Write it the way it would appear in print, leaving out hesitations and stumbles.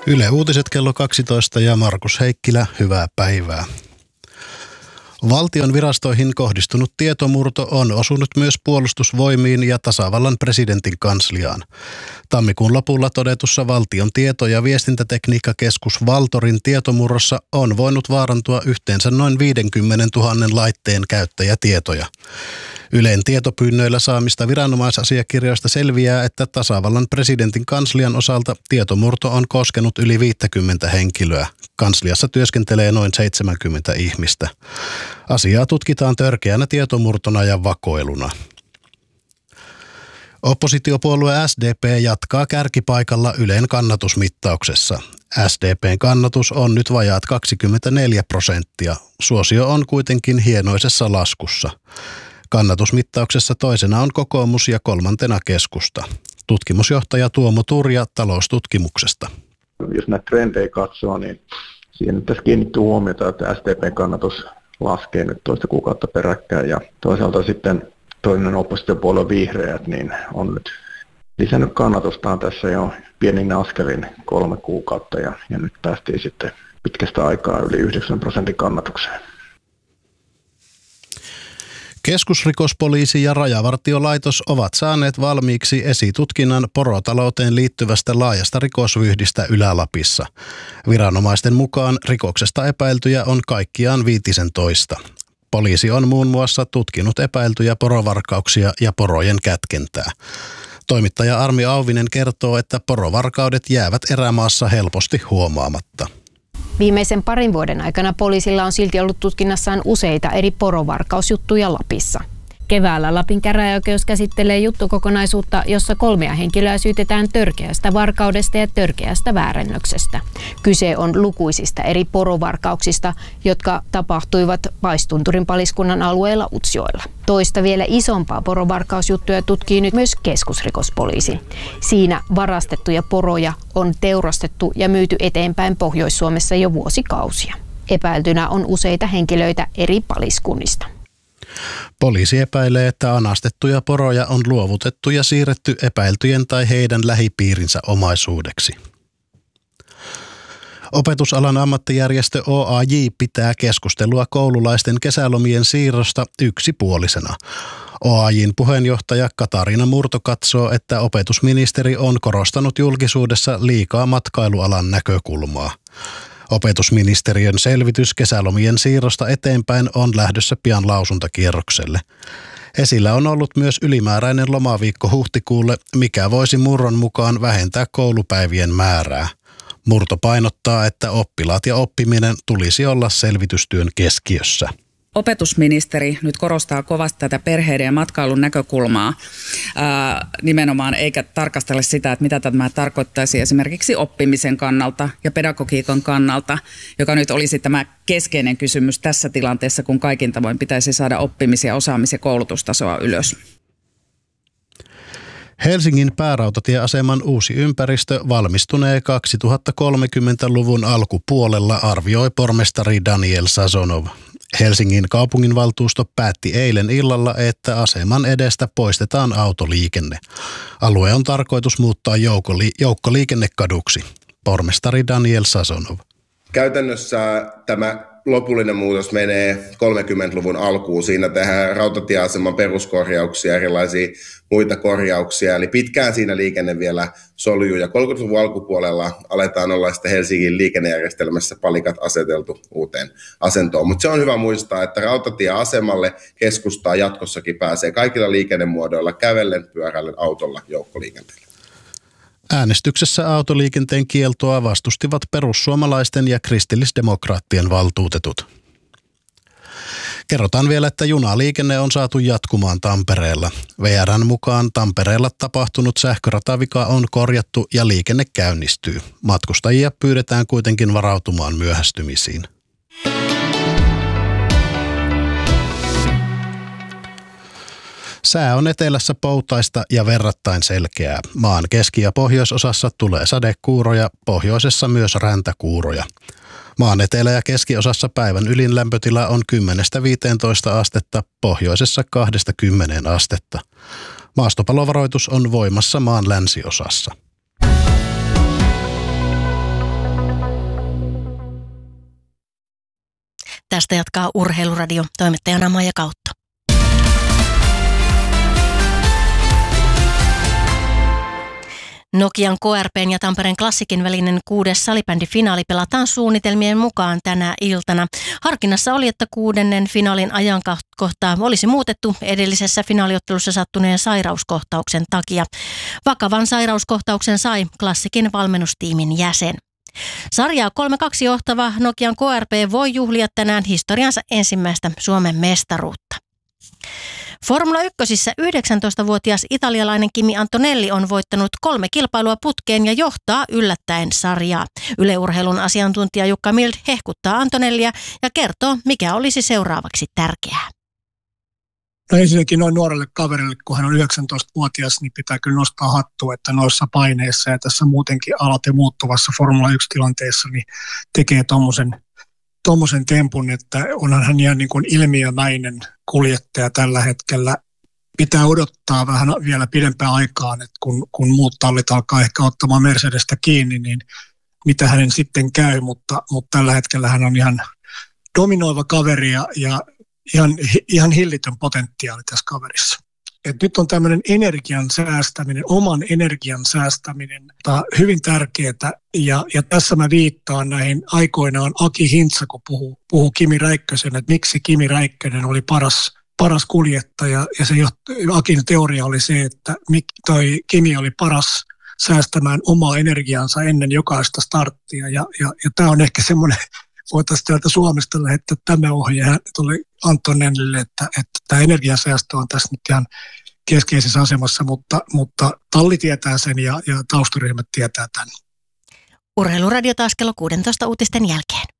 Yle Uutiset kello 12 ja Markus Heikkilä, hyvää päivää. Valtion virastoihin kohdistunut tietomurto on osunut myös Puolustusvoimiin ja tasavallan presidentin kansliaan. Tammikuun lopulla todetussa Valtion tieto- ja viestintätekniikkakeskus Valtorin tietomurrossa on voinut vaarantua yhteensä noin 50 000 laitteen käyttäjätietoja. Ylen tietopyynnöillä saamista viranomaisasiakirjoista selviää, että tasavallan presidentin kanslian osalta tietomurto on koskenut yli 50 henkilöä. Kansliassa työskentelee noin 70 ihmistä. Asiaa tutkitaan törkeänä tietomurtona ja vakoiluna. Oppositiopuolue SDP jatkaa kärkipaikalla Ylen kannatusmittauksessa. SDP:n kannatus on nyt vajaat 24%. Suosio on kuitenkin hienoisessa laskussa. Kannatusmittauksessa toisena on kokoomus ja kolmantena keskusta. Tutkimusjohtaja Tuomo Turja Taloustutkimuksesta. Jos näitä trendejä katsoo, niin siihen tässä kiinnittyy huomiota, että SDP:n kannatus laskee nyt toista kuukautta peräkkäin. Ja toisaalta sitten toinen oppositiopuolue Vihreät niin on nyt lisännyt kannatustaan tässä jo pienin askelin 3 kuukautta. Ja nyt päästiin sitten pitkästä aikaa yli 9% kannatukseen. Keskusrikospoliisi ja Rajavartiolaitos ovat saaneet valmiiksi esitutkinnan porotalouteen liittyvästä laajasta rikosvyyhdistä Ylä-Lapissa. Viranomaisten mukaan rikoksesta epäiltyjä on kaikkiaan 15. Poliisi on muun muassa tutkinut epäiltyjä porovarkauksia ja porojen kätkentää. Toimittaja Armi Auvinen kertoo, että porovarkaudet jäävät erämaassa helposti huomaamatta. Viimeisen parin vuoden aikana poliisilla on silti ollut tutkinnassaan useita eri porovarkausjuttuja Lapissa. Keväällä Lapin käräjäoikeus käsittelee juttukokonaisuutta, jossa 3 henkilöä syytetään törkeästä varkaudesta ja törkeästä väärennöksestä. Kyse on lukuisista eri porovarkauksista, jotka tapahtuivat Paistunturin paliskunnan alueella Utsjoella. Toista vielä isompaa porovarkausjuttuja tutkii nyt myös keskusrikospoliisi. Siinä varastettuja poroja on teurastettu ja myyty eteenpäin Pohjois-Suomessa jo vuosikausia. Epäiltynä on useita henkilöitä eri paliskunnista. Poliisi epäilee, että anastettuja poroja on luovutettu ja siirretty epäiltyjen tai heidän lähipiirinsä omaisuudeksi. Opetusalan ammattijärjestö OAJ pitää keskustelua koululaisten kesälomien siirrosta yksipuolisena. OAJ:n puheenjohtaja Katariina Murto katsoo, että opetusministeri on korostanut julkisuudessa liikaa matkailualan näkökulmaa. Opetusministeriön selvitys kesälomien siirrosta eteenpäin on lähdössä pian lausuntakierrokselle. Esillä on ollut myös ylimääräinen lomaviikko huhtikuulle, mikä voisi Murron mukaan vähentää koulupäivien määrää. Murto painottaa, että oppilaat ja oppiminen tulisi olla selvitystyön keskiössä. Opetusministeri nyt korostaa kovasti tätä perheiden ja matkailun näkökulmaa nimenomaan, eikä tarkastele sitä, että mitä tämä tarkoittaisi esimerkiksi oppimisen kannalta ja pedagogiikan kannalta, joka nyt olisi tämä keskeinen kysymys tässä tilanteessa, kun kaikin tavoin pitäisi saada oppimis- ja osaamis- ja koulutustasoa ylös. Helsingin päärautatieaseman uusi ympäristö valmistunee 2030-luvun alkupuolella, arvioi pormestari Daniel Sazonov. Helsingin kaupunginvaltuusto päätti eilen illalla, että aseman edestä poistetaan autoliikenne. Alue on tarkoitus muuttaa joukkoliikennekaduksi. Pormestari Daniel Sazonov. Käytännössä tämä lopullinen muutos menee 30-luvun alkuun. Siinä tehdään rautatieaseman peruskorjauksia, erilaisia muita korjauksia. Eli pitkään siinä liikenne vielä soljuu. Ja 30-luvun alkupuolella aletaan olla sitten Helsingin liikennejärjestelmässä palikat aseteltu uuteen asentoon. Mutta se on hyvä muistaa, että rautatieasemalle keskustaan jatkossakin pääsee kaikilla liikennemuodoilla kävellen, pyöräillen, autolla, joukkoliikenteellä. Äänestyksessä autoliikenteen kieltoa vastustivat perussuomalaisten ja kristillisdemokraattien valtuutetut. Kerrotaan vielä, että junaliikenne on saatu jatkumaan Tampereella. VR:n mukaan Tampereella tapahtunut sähköratavika on korjattu ja liikenne käynnistyy. Matkustajia pyydetään kuitenkin varautumaan myöhästymisiin. Sää on etelässä poutaista ja verrattain selkeää. Maan keski- ja pohjoisosassa tulee sadekuuroja, pohjoisessa myös räntäkuuroja. Maan etelä- ja keskiosassa päivän ylin lämpötila on 10–15 astetta, pohjoisessa 2–10 astetta. Maastopalovaroitus on voimassa maan länsiosassa. Tästä jatkaa Urheiluradio toimittajana Maija Kautto. Nokian KRP:n ja Tampereen Klassikin välinen 6. salibändifinaali pelataan suunnitelmien mukaan tänä iltana. Harkinnassa oli, että 6. finaalin ajankohtaa olisi muutettu edellisessä finaaliottelussa sattuneen sairauskohtauksen takia. Vakavan sairauskohtauksen sai Klassikin valmennustiimin jäsen. Sarjaa 3-2 johtava Nokian KRP voi juhlia tänään historiansa ensimmäistä Suomen mestaruutta. Formula 1:ssä 19-vuotias italialainen Kimi Antonelli on voittanut 3 kilpailua putkeen ja johtaa yllättäen sarjaa. Yle Urheilun asiantuntija Jukka Mild hehkuttaa Antonellia ja kertoo, mikä olisi seuraavaksi tärkeää. No ensinnäkin noin nuorelle kaverille, kun hän on 19-vuotias, niin pitää kyllä nostaa hattua, että noissa paineissa ja tässä muutenkin alati muuttuvassa Formula 1-tilanteessa niin tekee tuommoisen tempun, että onhan hän ihan niin kuin ilmiömäinen kuljettaja tällä hetkellä. Pitää odottaa vähän vielä pidempään aikaan, että kun muut tallit alkaa ehkä ottamaan Mercedestä kiinni, niin mitä hänen sitten käy, mutta tällä hetkellä hän on ihan dominoiva kaveri ja ihan hillitön potentiaali tässä kaverissa. Et nyt on tämmöinen energian säästäminen, oman energian säästäminen, hyvin tärkeää. Ja tässä mä viittaan näihin aikoinaan Aki Hintsa, kun puhuu Kimi Räikkösen, että miksi Kimi Räikkönen oli paras kuljettaja. Ja se Akin teoria oli se, että toi Kimi oli paras säästämään omaa energiansa ennen jokaista starttia. Ja tämä on ehkä semmoinen, voitaisiin täältä Suomesta lähettää tämä ohje tuolle Antonellille, että tämä energiansäästö on tässä nyt ihan keskeisessä asemassa, mutta talli tietää sen ja taustaryhmät tietää tämän. Urheiluradio taas kello 16 uutisten jälkeen.